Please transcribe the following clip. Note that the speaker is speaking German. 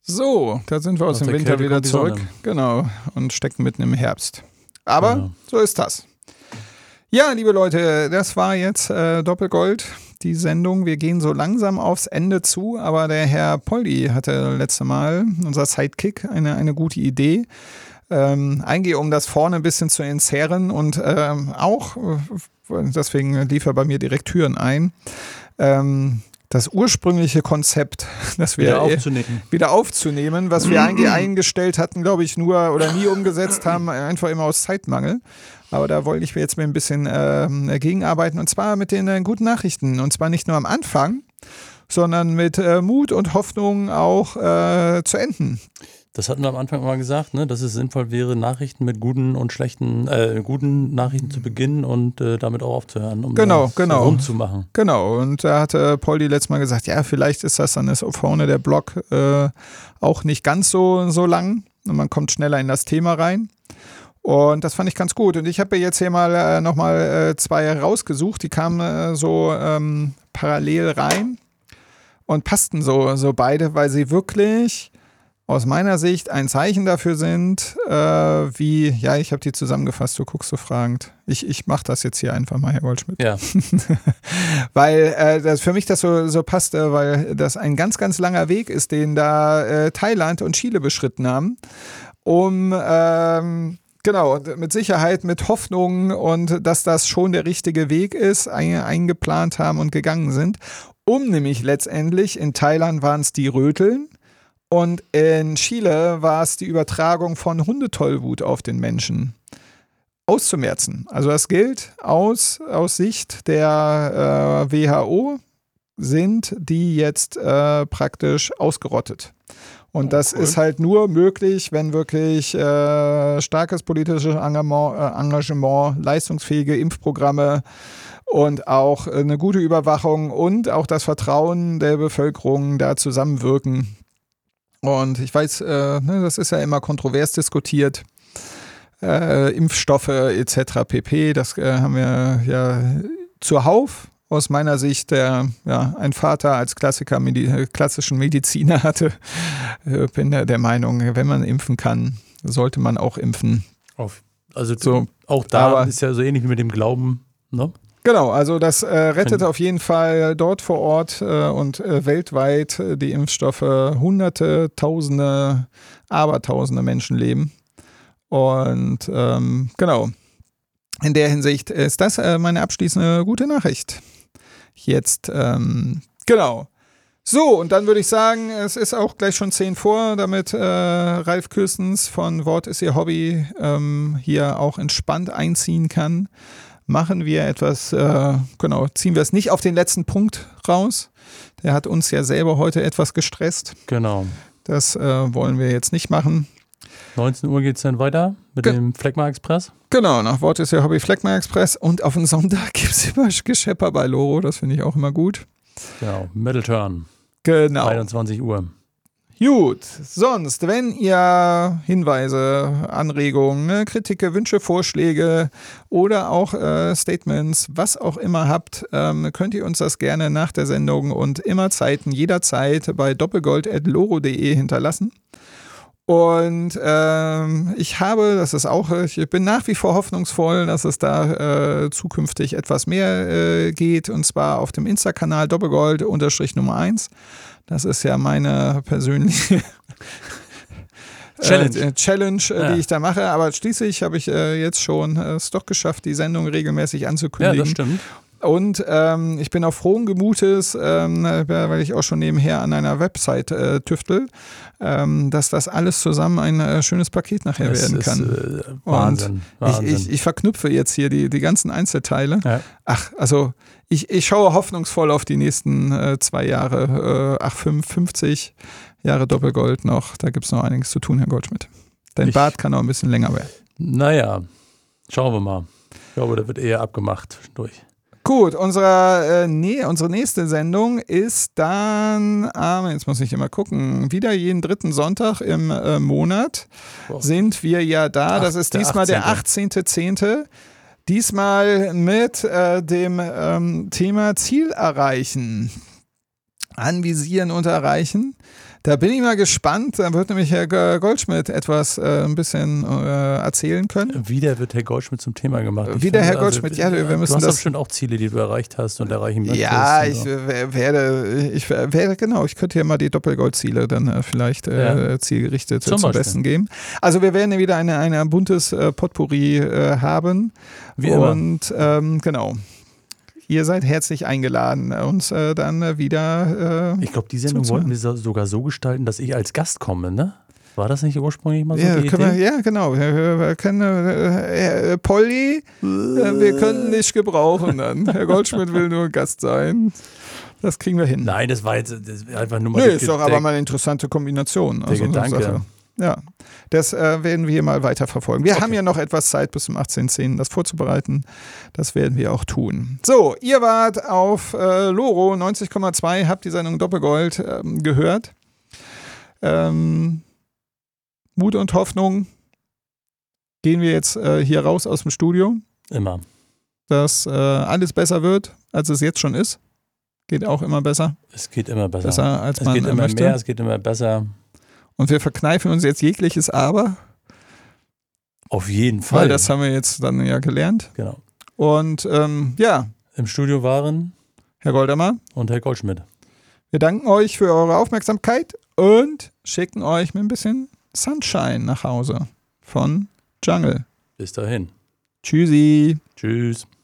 So, da sind wir aus dem Winter wieder zurück. Genau, und stecken mitten im Herbst. Aber so ist das. Ja, liebe Leute, das war jetzt Doppelgold, die Sendung. Wir gehen so langsam aufs Ende zu, aber der Herr Poldi hatte letzte Mal, unser Sidekick, eine gute Idee. Eigentlich um das vorne ein bisschen zu entzerren und auch, deswegen lief er bei mir direkt Türen ein, das ursprüngliche Konzept, das wir wieder aufzunehmen, was wir eigentlich eingestellt hatten, glaube ich, nur oder nie umgesetzt haben, einfach immer aus Zeitmangel. Aber da wollte ich jetzt mir ein bisschen gegenarbeiten, und zwar mit den guten Nachrichten. Und zwar nicht nur am Anfang, sondern mit Mut und Hoffnung auch zu enden. Das hatten wir am Anfang mal gesagt, ne, dass es sinnvoll wäre, Nachrichten mit guten und schlechten, guten Nachrichten zu beginnen und damit auch aufzuhören, um das rund zu machen. Genau, und da hatte Poldi letztes Mal gesagt, ja, vielleicht ist das dann vorne der Blog auch nicht ganz so lang und man kommt schneller in das Thema rein. Und das fand ich ganz gut. Und ich habe jetzt hier mal nochmal 2 rausgesucht, die kamen parallel rein und passten so beide, weil sie wirklich aus meiner Sicht ein Zeichen dafür sind, ich habe die zusammengefasst, du guckst so fragend. Ich mache das jetzt hier einfach mal, Herr Goldschmidt. Ja. Weil das für mich das so passte, weil das ein ganz, ganz langer Weg ist, den da Thailand und Chile beschritten haben, um mit Sicherheit, mit Hoffnung und dass das schon der richtige Weg ist, eingeplant haben und gegangen sind, um nämlich letztendlich, in Thailand waren es die Röteln, und in Chile war es die Übertragung von Hundetollwut auf den Menschen auszumerzen. Also das gilt aus Sicht der WHO, sind die jetzt praktisch ausgerottet. Und das ist halt nur möglich, wenn wirklich starkes politisches Engagement, leistungsfähige Impfprogramme und auch eine gute Überwachung und auch das Vertrauen der Bevölkerung da zusammenwirken. Und ich weiß, das ist ja immer kontrovers diskutiert, Impfstoffe etc. pp. Das haben wir ja zuhauf. Aus meiner Sicht, der ein Vater als klassischen Mediziner hatte, bin der Meinung, wenn man impfen kann, sollte man auch impfen. Auch da ist ja so ähnlich wie mit dem Glauben, ne? Genau, also das rettet auf jeden Fall dort vor Ort und weltweit die Impfstoffe Hunderte, Tausende, Abertausende Menschenleben. Und genau, in der Hinsicht ist das meine abschließende gute Nachricht. Jetzt, genau. So, und dann würde ich sagen, es ist auch gleich schon 10 vor, damit Ralf Kürstens von Wort ist ihr Hobby hier auch entspannt einziehen kann. Machen wir etwas, ziehen wir es nicht auf den letzten Punkt raus. Der hat uns ja selber heute etwas gestresst. Genau. Das wollen wir jetzt nicht machen. 19 Uhr geht es dann weiter mit dem Phlegma Express. Genau, nach Wort ist ja Hobby Phlegma Express. Und auf den Sonntag gibt es immer Geschepper bei Loro, das finde ich auch immer gut. Genau, Metal Turn. Genau. 21 Uhr. Gut, sonst, wenn ihr Hinweise, Anregungen, Kritik, Wünsche, Vorschläge oder auch Statements, was auch immer habt, könnt ihr uns das gerne nach der Sendung und immer jederzeit bei doppelgold@loro.de hinterlassen. Und ich bin nach wie vor hoffnungsvoll, dass es da zukünftig etwas mehr geht, und zwar auf dem Insta-Kanal Doppelgold_Nummer 1. Das ist ja meine persönliche Challenge, die ich da mache. Aber schließlich habe ich jetzt schon es doch geschafft, die Sendung regelmäßig anzukündigen. Ja, das stimmt. Und ich bin auch frohen Gemutes, weil ich auch schon nebenher an einer Website tüftel, dass das alles zusammen ein schönes Paket nachher werden kann. Wahnsinn. Ich verknüpfe jetzt hier die ganzen Einzelteile. Ja. Ich schaue hoffnungsvoll auf die nächsten 2 Jahre, 50 Jahre Doppelgold noch. Da gibt es noch einiges zu tun, Herr Goldschmidt. Dein Bart kann noch ein bisschen länger werden. Naja, schauen wir mal. Ich glaube, da wird eher abgemacht durch. Gut, unsere nächste Sendung ist dann, jetzt muss ich immer gucken, wieder jeden 3. Sonntag im Monat sind wir ja da. Das ist diesmal der 18.10. Diesmal mit dem Thema Ziel erreichen. Anvisieren und erreichen. Da bin ich mal gespannt. Da wird nämlich Herr Goldschmidt etwas ein bisschen erzählen können. Wieder wird Herr Goldschmidt zum Thema gemacht. Wieder Herr Goldschmidt, ja, wir müssen du hast bestimmt auch Ziele, die du erreicht hast und erreichen möchtest. Ja, ich werde, genau, ich könnte hier mal die Doppelgoldziele dann vielleicht zielgerichtet zum Besten geben. Also wir werden wieder ein buntes Potpourri haben. Wie immer. Und genau. Ihr seid herzlich eingeladen, uns dann wieder. Ich glaube, die Sendung wollten wir sogar so gestalten, dass ich als Gast komme, ne? War das nicht ursprünglich mal so die Idee? Ja, genau. Wir können, Polly, wir könnten dich gebrauchen dann. Herr Goldschmidt will nur Gast sein. Das kriegen wir hin. Nein, das war jetzt einfach nur mal... ist doch aber mal eine interessante Kombination. Der Gedanke. Ja, das werden wir mal weiter verfolgen. Wir haben ja noch etwas Zeit bis zum 18.10. das vorzubereiten. Das werden wir auch tun. So, ihr wart auf Loro 90,2, habt die Sendung Doppelgold gehört. Mut und Hoffnung. Gehen wir jetzt hier raus aus dem Studio. Immer. Dass alles besser wird, als es jetzt schon ist. Geht auch immer besser. Es geht immer besser. Besser, als es man geht immer möchte. mehr, es geht immer besser. Und wir verkneifen uns jetzt jegliches Aber. Auf jeden Fall. Weil das haben wir jetzt dann ja gelernt. Genau. Und ja. Im Studio waren Herr Goldamer und Herr Goldschmidt. Wir danken euch für eure Aufmerksamkeit und schicken euch mit ein bisschen Sunshine nach Hause von Jungle. Bis dahin. Tschüssi. Tschüss.